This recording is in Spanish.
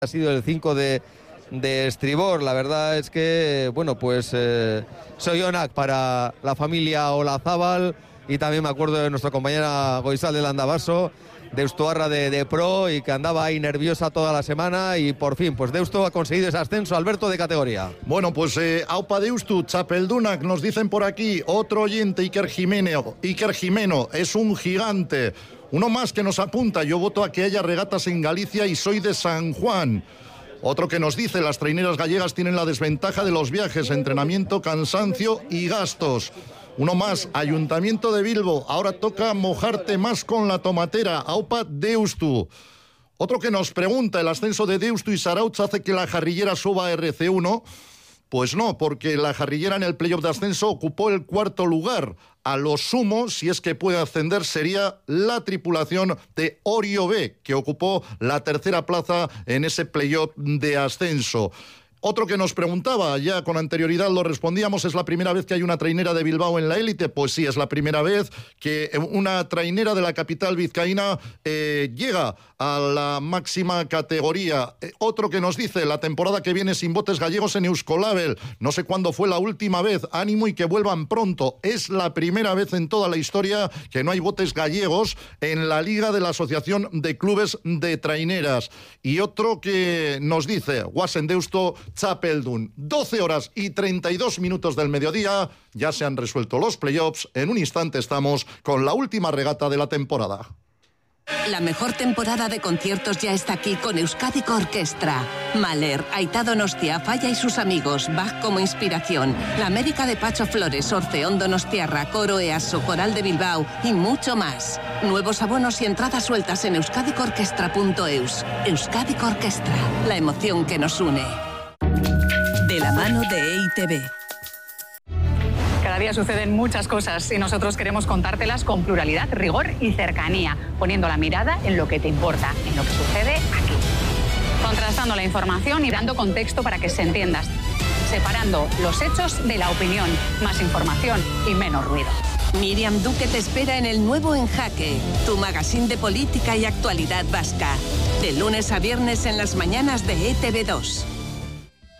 Ha sido el 5 de estribor. La verdad es que, bueno, pues soy onak para la familia Olazábal, y también me acuerdo de nuestra compañera Goizal de Landabaso, Deustoarra de Pro, y que andaba ahí nerviosa toda la semana, y por fin, pues Deusto ha conseguido ese ascenso, Alberto, de categoría. Bueno, pues aupa Deustu, Txapeldunak, nos dicen por aquí, otro oyente, Iker Jimeno, es un gigante. Uno más que nos apunta, yo voto a que haya regatas en Galicia y soy de San Juan. Otro que nos dice, las traineras gallegas tienen la desventaja de los viajes, entrenamiento, cansancio y gastos. Uno más, Ayuntamiento de Bilbo, ahora toca mojarte más con la tomatera, aupa Deustu. Otro que nos pregunta, ¿el ascenso de Deustu y Zarautz hace que la Jarrillera suba a RC1? Pues no, porque la Jarrillera en el playoff de ascenso ocupó el 4º lugar. A lo sumo, si es que puede ascender, sería la tripulación de Orio B, que ocupó la 3ª plaza en ese playoff de ascenso. Otro que nos preguntaba, ya con anterioridad lo respondíamos, ¿es la primera vez que hay una trainera de Bilbao en la élite? Pues sí, es la primera vez que una trainera de la capital vizcaína llega a la máxima categoría. Otro que nos dice, la temporada que viene sin botes gallegos en Euskolabel. No sé cuándo fue la última vez, ánimo y que vuelvan pronto. Es la primera vez en toda la historia que no hay botes gallegos en la liga de la Asociación de Clubes de Traineras. Y otro que nos dice, Guasen Deusto, Txapeldun, 12 horas y 32 minutos del mediodía, ya se han resuelto los playoffs. En un instante estamos con la última regata de la temporada. La mejor temporada de conciertos ya está aquí con Euskadiko Orkestra. Mahler, Aitá Donostia, Falla y sus amigos, Bach como inspiración, la América de Pacho Flores, Orfeón Donostiarra, Coro EASO, Coral de Bilbao y mucho más. Nuevos abonos y entradas sueltas en euskadikorkestra.eus. Euskadiko Orkestra, la emoción que nos une. De la mano de EITV. Cada día suceden muchas cosas y nosotros queremos contártelas con pluralidad, rigor y cercanía, poniendo la mirada en lo que te importa, en lo que sucede aquí. Contrastando la información y dando contexto para que se entienda. Separando los hechos de la opinión, más información y menos ruido. Miriam Duque te espera en el nuevo En Jaque, tu magazine de política y actualidad vasca. De lunes a viernes en las mañanas de ETV2.